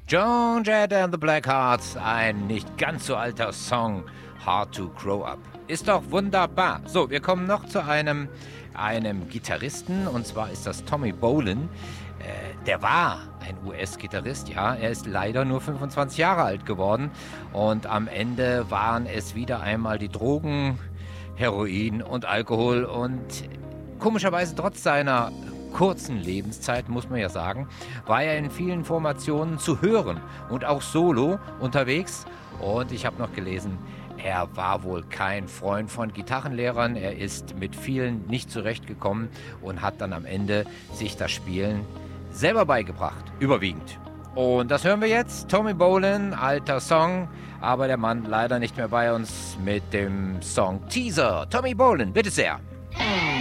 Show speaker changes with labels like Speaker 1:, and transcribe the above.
Speaker 1: Joan Jett and the Blackhearts, ein nicht ganz so alter Song, Hard to Grow Up. Ist doch wunderbar. So, wir kommen noch zu einem Gitarristen, und zwar ist das Tommy Bolin. Der war ein US-Gitarrist, ja. Er ist leider nur 25 Jahre alt geworden. Und am Ende waren es wieder einmal die Drogen, Heroin und Alkohol. Und komischerweise trotz seiner kurzen Lebenszeit, muss man ja sagen, war er in vielen Formationen zu hören und auch solo unterwegs. Und ich habe noch gelesen, er war wohl kein Freund von Gitarrenlehrern. Er ist mit vielen nicht zurechtgekommen und hat dann am Ende sich das Spielen selber beigebracht, überwiegend. Und das hören wir jetzt. Tommy Bolin, alter Song, aber der Mann leider nicht mehr bei uns mit dem Song Teaser. Tommy Bolin, bitte sehr.